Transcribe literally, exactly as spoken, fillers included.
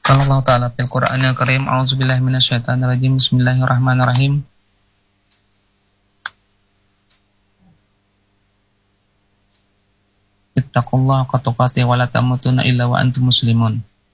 Qala Allah Ta'ala fil Qur'anil Karim, a'udzubillahi minasyaitonir rajim. Bismillahirrahmanirrahim. Ittaqullaha haqqa tuqatih wa la tamutunna illa wa antum muslimun.